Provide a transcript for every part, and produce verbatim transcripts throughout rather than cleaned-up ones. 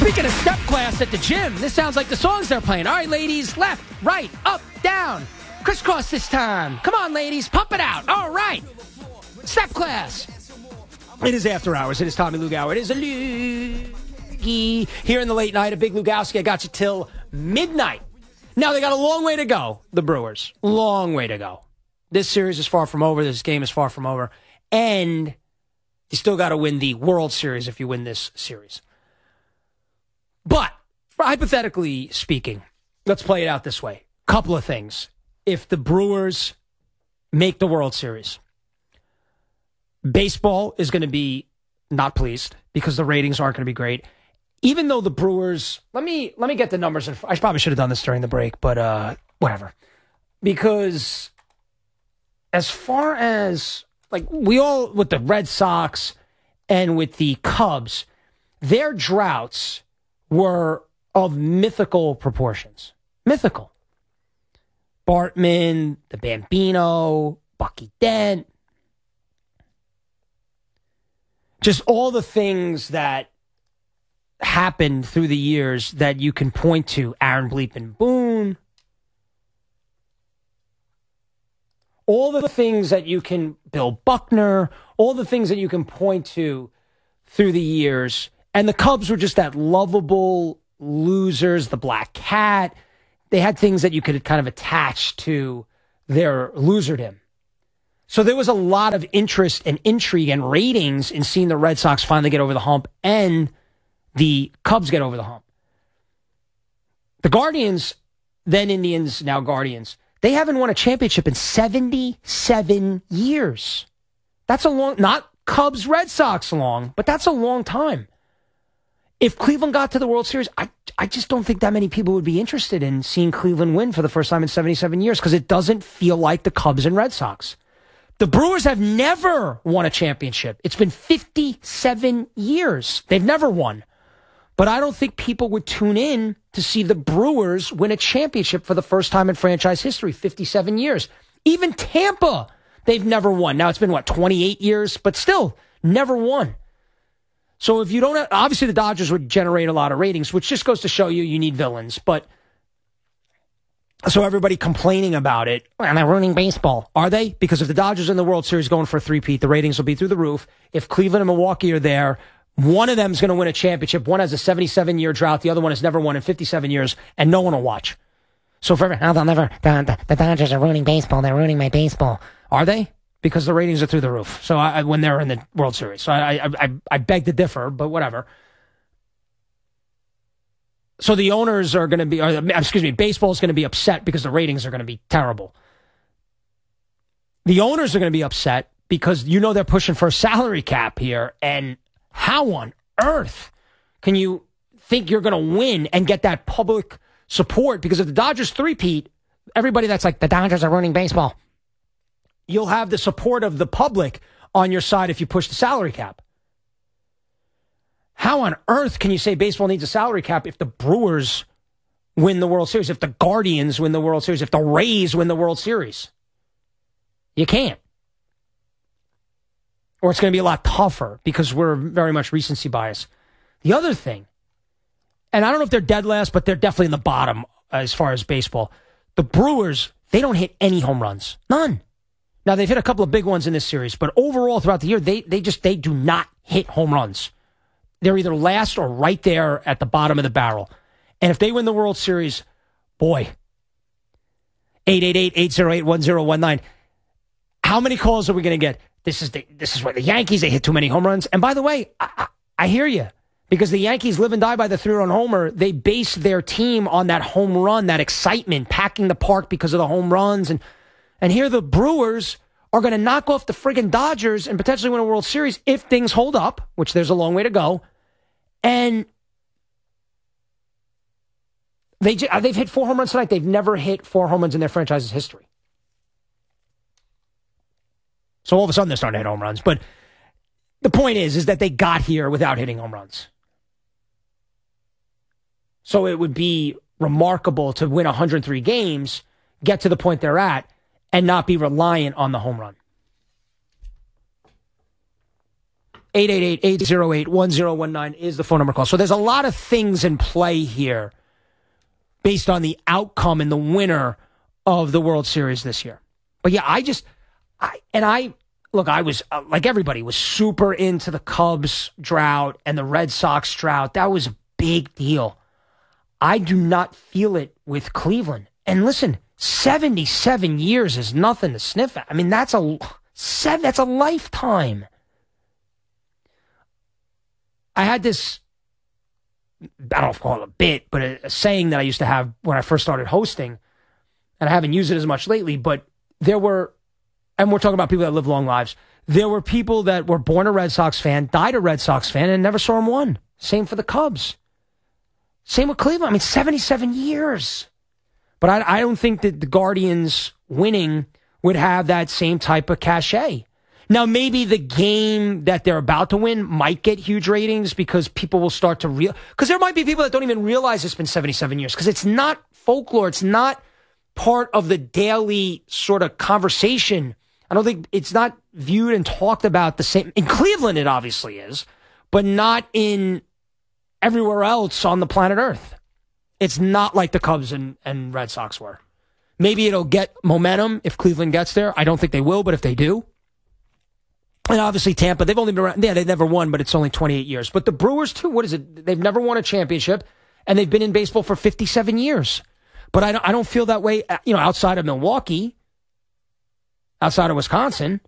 Speaking of step class at the gym, this sounds like the songs they're playing. All right, ladies, left, right, up, down. Crisscross this time. Come on, ladies, pump it out. All right. Step class. It is after hours. It is Tommy Lugauer. It is a Loogie here in the late night. A big Lugowski. I got you till midnight. Now, they got a long way to go, the Brewers. Long way to go. This series is far from over. This game is far from over. And you still got to win the World Series if you win this series. But, hypothetically speaking, let's play it out this way. Couple of things. If the Brewers make the World Series, baseball is going to be not pleased because the ratings aren't going to be great. Even though the Brewers, let me let me get the numbers. In, I probably should have done this during the break, but uh, whatever. Because as far as, like, we all, with the Red Sox and with the Cubs, their droughts were of mythical proportions. Mythical. Bartman, the Bambino, Bucky Dent. Just all the things that happened through the years that you can point to. Aaron Bleepin Boone. All the things that you can, Bill Buckner, all the things that you can point to through the years. And the Cubs were just that lovable losers, the Black Cat. They had things that you could kind of attach to their loserdom. So there was a lot of interest and intrigue and ratings in seeing the Red Sox finally get over the hump and the Cubs get over the hump. The Guardians, then Indians, now Guardians, they haven't won a championship in seventy-seven years. That's a long, not Cubs, Red Sox long, but that's a long time. If Cleveland got to the World Series, I I just don't think that many people would be interested in seeing Cleveland win for the first time in seventy-seven years because it doesn't feel like the Cubs and Red Sox. The Brewers have never won a championship. It's been fifty-seven years. They've never won. But I don't think people would tune in to see the Brewers win a championship for the first time in franchise history, fifty-seven years. Even Tampa, they've never won. Now it's been, what, twenty-eight years? But still, never won. So if you don't have, obviously the Dodgers would generate a lot of ratings, which just goes to show you you need villains. But so everybody complaining about it, well, they're ruining baseball. Are they? Because if the Dodgers are in the World Series going for a three-peat, the ratings will be through the roof. If Cleveland and Milwaukee are there, one of them is going to win a championship. One has a seventy-seven-year drought. The other one has never won in fifty-seven years, and no one will watch. So for every, oh, they'll never, the, the, the Dodgers are ruining baseball. They're ruining my baseball. Are they? Because the ratings are through the roof. So I, when they're in the World Series, so I, I, I, I beg to differ, but whatever. So the owners are going to be, or, excuse me, baseball is going to be upset because the ratings are going to be terrible. The owners are going to be upset because you know they're pushing for a salary cap here, and how on earth can you think you're going to win and get that public support? Because if the Dodgers three-peat, everybody that's like, the Dodgers are ruining baseball, you'll have the support of the public on your side if you push the salary cap. How on earth can you say baseball needs a salary cap if the Brewers win the World Series, if the Guardians win the World Series, if the Rays win the World Series? You can't. Or it's going to be a lot tougher because we're very much recency bias. The other thing, and I don't know if they're dead last, but they're definitely in the bottom as far as baseball. The Brewers, they don't hit any home runs. None. Now, they've hit a couple of big ones in this series, but overall throughout the year, they they just they do not hit home runs. They're either last or right there at the bottom of the barrel. And if they win the World Series, boy, eight eight eight, eight oh eight, one oh one nine. How many calls are we going to get? This is the, this is where the Yankees, they hit too many home runs. And by the way, I, I, I hear you. Because the Yankees live and die by the three-run homer. They base their team on that home run, that excitement, packing the park because of the home runs. And And here the Brewers are going to knock off the friggin' Dodgers and potentially win a World Series if things hold up, which there's a long way to go. And they, they've hit four home runs tonight. They've never hit four home runs in their franchise's history. So all of a sudden they're starting to hit home runs. But the point is, is that they got here without hitting home runs. So it would be remarkable to win one hundred three games, get to the point they're at, and not be reliant on the home run. eight eight eight, eight oh eight, one oh one nine is the phone number call. So there's a lot of things in play here based on the outcome and the winner of the World Series this year. But yeah, I just, I, and I, look, I was, uh, like everybody, was super into the Cubs drought and the Red Sox drought. That was a big deal. I do not feel it with Cleveland. And listen, seventy-seven years is nothing to sniff at. I mean, that's a, seven, that's a lifetime. I had this, I don't know if I call it a bit, but a, a saying that I used to have when I first started hosting, and I haven't used it as much lately, but there were, and we're talking about people that live long lives, there were people that were born a Red Sox fan, died a Red Sox fan, and never saw them win. Same for the Cubs. Same with Cleveland. I mean, seventy-seven years. But I, I don't think that the Guardians winning would have that same type of cachet. Now, maybe the game that they're about to win might get huge ratings because people will start to real. Because there might be people that don't even realize it's been seventy-seven years because it's not folklore. It's not part of the daily sort of conversation. I don't think it's not viewed and talked about the same. In Cleveland, it obviously is, but not in everywhere else on the planet Earth. It's not like the Cubs and, and Red Sox were. Maybe it'll get momentum if Cleveland gets there. I don't think they will, but if they do. And obviously Tampa, they've only been around, yeah, they've never won, but it's only twenty-eight years. But the Brewers, too, what is it? They've never won a championship, and they've been in baseball for fifty-seven years. But I don't, I don't feel that way, you know, outside of Milwaukee, outside of Wisconsin.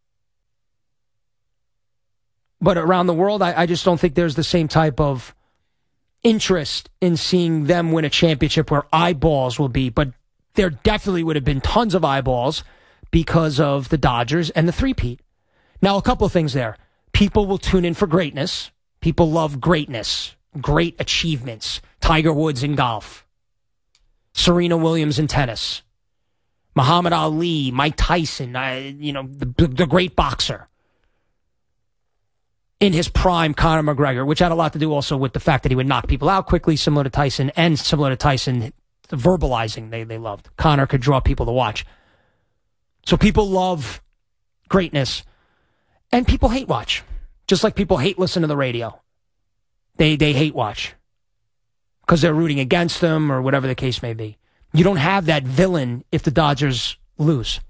But around the world, I, I just don't think there's the same type of interest in seeing them win a championship where eyeballs will be. But there definitely would have been tons of eyeballs because of the Dodgers and the three-peat. Now, a couple of things there. People will tune in for greatness. People love greatness, great achievements. Tiger Woods in golf, Serena Williams in tennis, Muhammad Ali, Mike Tyson, uh, you know, the, the great boxer. In his prime, Conor McGregor, which had a lot to do also with the fact that he would knock people out quickly, similar to Tyson, and similar to Tyson, the verbalizing they, they loved. Conor could draw people to watch. So people love greatness. And people hate watch, just like people hate listen to the radio. They they hate watch because they're rooting against them or whatever the case may be. You don't have that villain if the Dodgers lose.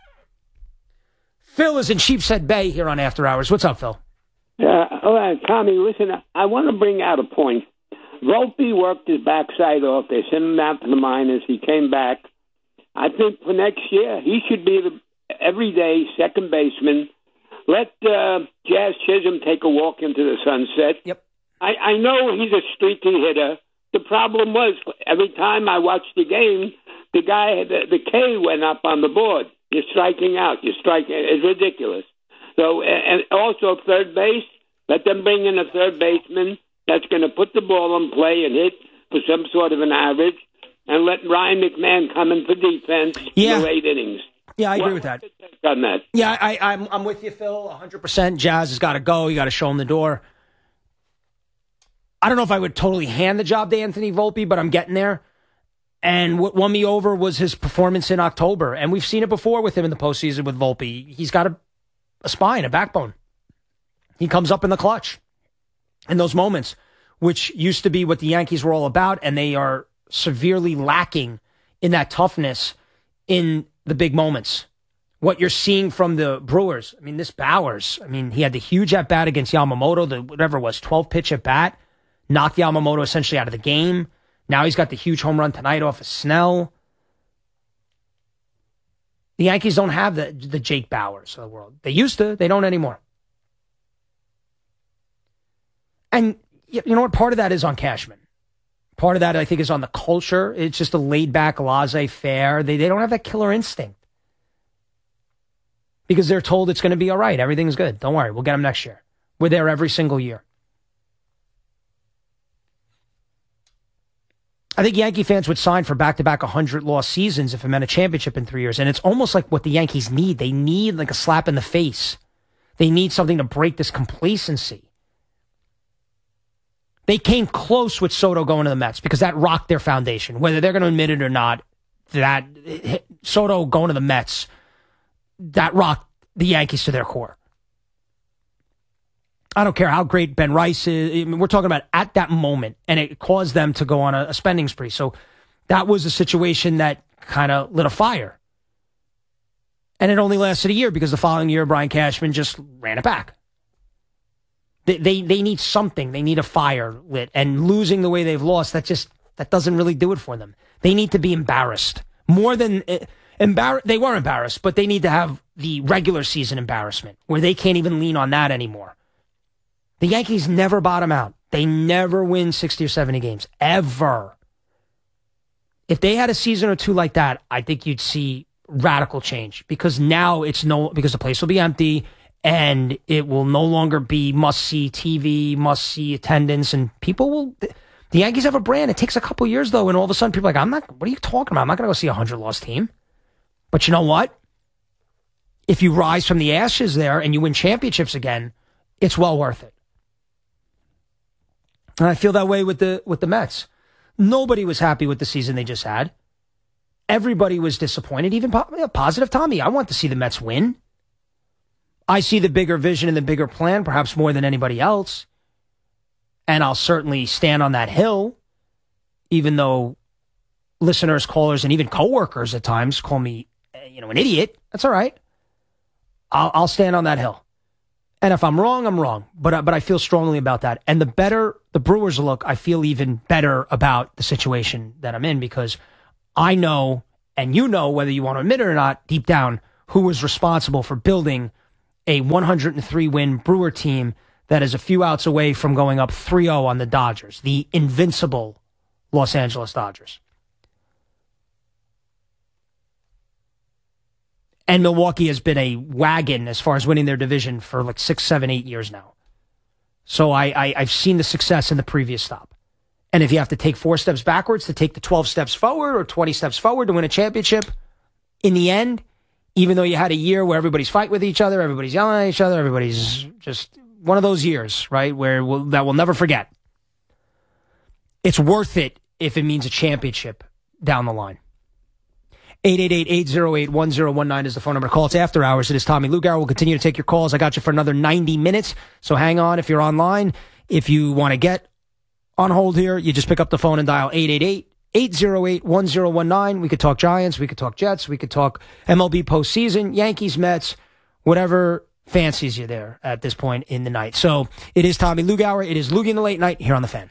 Phil is in Sheepshead Bay here on After Hours. What's up, Phil? Uh, all right, Tommy, listen, I want to bring out a point. Volpe worked his backside off. They sent him out to the minors. He came back. I think for next year, he should be the everyday second baseman. Let uh, Jazz Chisholm take a walk into the sunset. Yep. I, I know he's a streaky hitter. The problem was, every time I watched the game, the guy, the, the K went up on the board. You're striking out. You're striking. It's ridiculous. So, and also third base, let them bring in a third baseman that's going to put the ball in play and hit for some sort of an average, and let Ryan McMahon come in for defense yeah. in the late innings. Yeah, I agree well, with that. On that. Yeah, I, I'm I'm with you, Phil, one hundred percent. Jazz has got to go. You got to show him the door. I don't know if I would totally hand the job to Anthony Volpe, but I'm getting there. And what won me over was his performance in October. And we've seen it before with him in the postseason with Volpe. He's got a, a spine, a backbone. He comes up in the clutch in those moments, which used to be what the Yankees were all about, and they are severely lacking in that toughness in the big moments. What you're seeing from the Brewers, I mean, this Bowers, I mean, he had the huge at-bat against Yamamoto, the whatever it was, twelve-pitch at-bat, knocked Yamamoto essentially out of the game. Now he's got the huge home run tonight off of Snell. The Yankees don't have the, the Jake Bowers of the world. They used to. They don't anymore. And you know what? Part of that is on Cashman. Part of that, I think, is on the culture. It's just a laid-back, laissez-faire. They, they don't have that killer instinct. Because they're told it's going to be all right. Everything's good. Don't worry. We'll get them next year. We're there every single year. I think Yankee fans would sign for back-to-back one hundred loss seasons if it meant a championship in three years. And it's almost like what the Yankees need. They need like a slap in the face. They need something to break this complacency. They came close with Soto going to the Mets because that rocked their foundation. Whether they're going to admit it or not, that Soto going to the Mets, that rocked the Yankees to their core. I don't care how great Ben Rice is. I mean, we're talking about at that moment, and it caused them to go on a, a spending spree. So that was a situation that kind of lit a fire. And it only lasted a year because the following year, Brian Cashman just ran it back. They, they, they need something. They need a fire lit. And losing the way they've lost, that just that doesn't really do it for them. They need to be embarrassed. More than... Uh, embar- they were embarrassed, but they need to have the regular season embarrassment where they can't even lean on that anymore. The Yankees never bottom out. They never win sixty or seventy games. Ever. If they had a season or two like that, I think you'd see radical change because now it's no, because the place will be empty and it will no longer be must-see T V, must-see attendance, and people will, the Yankees have a brand. It takes a couple years though, and all of a sudden people are like, I'm not, what are you talking about? I'm not going to go see a hundred-loss team. But you know what? If you rise from the ashes there and you win championships again, it's well worth it. And I feel that way with the with the Mets. Nobody was happy with the season they just had. Everybody was disappointed, even Positive Tommy. I want to see the Mets win. I see the bigger vision and the bigger plan, perhaps more than anybody else. And I'll certainly stand on that hill, even though listeners, callers, and even coworkers at times call me, you know, an idiot. That's all right. I'll, I'll stand on that hill. And if I'm wrong, I'm wrong. But, but I feel strongly about that. And the better the Brewers look, I feel even better about the situation that I'm in because I know, and you know, whether you want to admit it or not, deep down, who was responsible for building a one hundred three win Brewer team that is a few outs away from going up three oh on the Dodgers, the invincible Los Angeles Dodgers. And Milwaukee has been a wagon as far as winning their division for like six, seven, eight years now. So I, I, I've seen the success in the previous stop. And if you have to take four steps backwards to take the twelve steps forward or twenty steps forward to win a championship, in the end, even though you had a year where everybody's fighting with each other, everybody's yelling at each other, everybody's just one of those years, right, where we'll, that we'll never forget. It's worth it if it means a championship down the line. eight eight eight, eight oh eight, one oh one nine is the phone number. Call. It's after hours. It is Tommy Lugar. We'll continue to take your calls. I got you for another ninety minutes. So hang on if you're online. If you want to get on hold here, you just pick up the phone and dial eight eight eight, eight oh eight, one oh one nine. We could talk Giants. We could talk Jets. We could talk M L B postseason, Yankees, Mets, whatever fancies you there at this point in the night. So it is Tommy Lugauer. It is Loogie in the Late Night here on The Fan.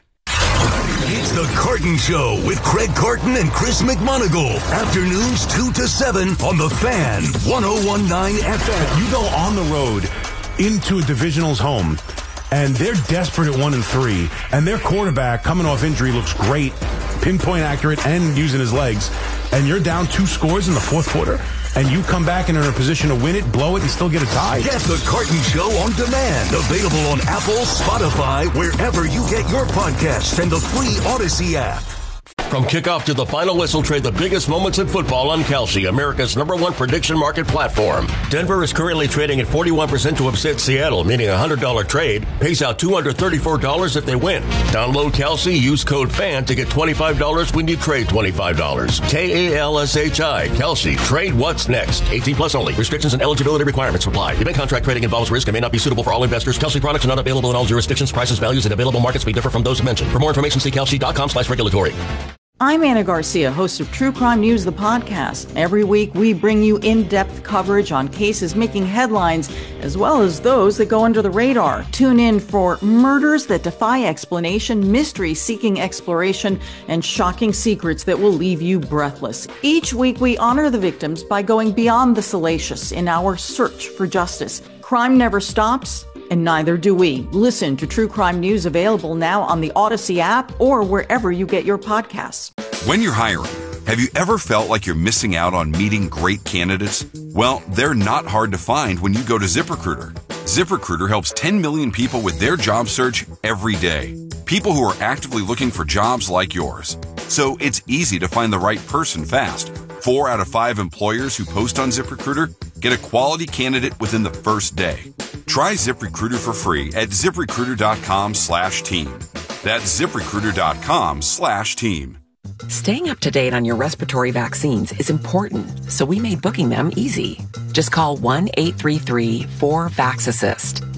It's The Carton Show with Craig Carton and Chris McMonagle. Afternoons two to seven on The Fan, one oh one point nine F M. You go on the road into a divisional's home, and they're desperate at one and three, and their quarterback, coming off injury, looks great, pinpoint accurate, and using his legs, and you're down two scores in the fourth quarter, and you come back and are in a position to win it, blow it, and still get a tie. Get The Carton Show on demand. Available on Apple, Spotify, wherever you get your podcasts, and the free Odyssey app. From kickoff to the final whistle, trade the biggest moments in football on Kalshi, America's number one prediction market platform. Denver is currently trading at forty-one percent to upset Seattle, meaning a one hundred dollars trade pays out two hundred thirty-four dollars if they win. Download Kalshi, use code FAN to get twenty-five dollars when you trade twenty-five dollars. K A L S H I, Kalshi. Trade what's next. eighteen plus only. Restrictions and eligibility requirements apply. Event contract trading involves risk and may not be suitable for all investors. Kalshi products are not available in all jurisdictions. Prices, values, and available markets may differ from those mentioned. For more information, see kalshi.com slash regulatory. I'm Anna Garcia, host of True Crime News, the podcast. Every week, we bring you in-depth coverage on cases making headlines, as well as those that go under the radar. Tune in for murders that defy explanation, mysteries seeking exploration, and shocking secrets that will leave you breathless. Each week, we honor the victims by going beyond the salacious in our search for justice. Crime never stops, and neither do we. Listen to True Crime News, available now on the Odyssey app or wherever you get your podcasts. When you're hiring, have you ever felt like you're missing out on meeting great candidates? Well, they're not hard to find when you go to ZipRecruiter. ZipRecruiter helps ten million people with their job search every day. People who are actively looking for jobs like yours. So it's easy to find the right person fast. Four out of five employers who post on ZipRecruiter get a quality candidate within the first day. Try ZipRecruiter for free at ZipRecruiter.com slash team. That's ZipRecruiter.com slash team. Staying up to date on your respiratory vaccines is important, so we made booking them easy. Just call one eight three three, four, V A X assist.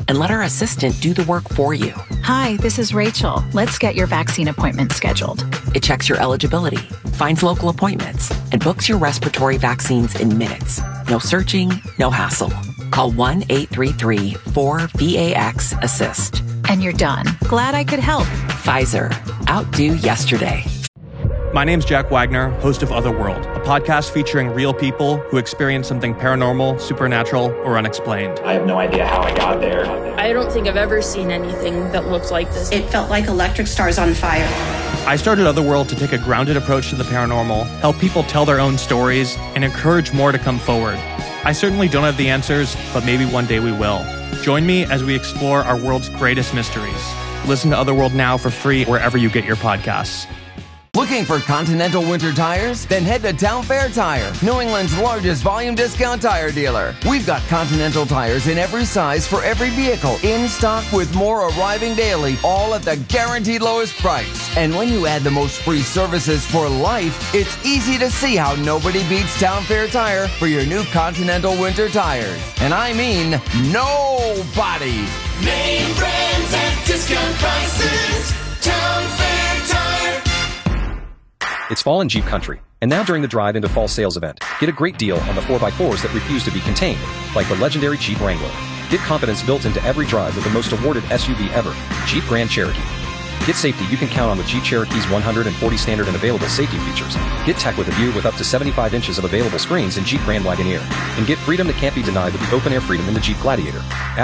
and let our assistant do the work for you. Hi, this is Rachel. Let's get your vaccine appointment scheduled. It checks your eligibility, finds local appointments, and books your respiratory vaccines in minutes. No searching, no hassle. Call one eight three three four V A X assist. And you're done. Glad I could help. Pfizer. Outdo yesterday. My name's Jack Wagner, host of Otherworld, a podcast featuring real people who experience something paranormal, supernatural, or unexplained. I have no idea how I got there. I don't think I've ever seen anything that looked like this. It felt like electric stars on fire. I started Otherworld to take a grounded approach to the paranormal, help people tell their own stories, and encourage more to come forward. I certainly don't have the answers, but maybe one day we will. Join me as we explore our world's greatest mysteries. Listen to Otherworld now for free wherever you get your podcasts. Looking for Continental winter tires? Then head to Town Fair Tire, New England's largest volume discount tire dealer. We've got Continental tires in every size for every vehicle, in stock with more arriving daily, all at the guaranteed lowest price. And when you add the most free services for life, it's easy to see how nobody beats Town Fair Tire for your new Continental winter tires. And I mean nobody. Name brands at discount prices. Town Fair Tire. It's fall in Jeep country, and now during the Drive into Fall sales event, get a great deal on the four by fours that refuse to be contained, like the legendary Jeep Wrangler. Get confidence built into every drive with the most awarded S U V ever, Jeep Grand Cherokee. Get safety you can count on with Jeep Cherokee's one hundred forty standard and available safety features. Get tech with a view with up to seventy-five inches of available screens in Jeep Grand Wagoneer. And get freedom that can't be denied with the open-air freedom in the Jeep Gladiator.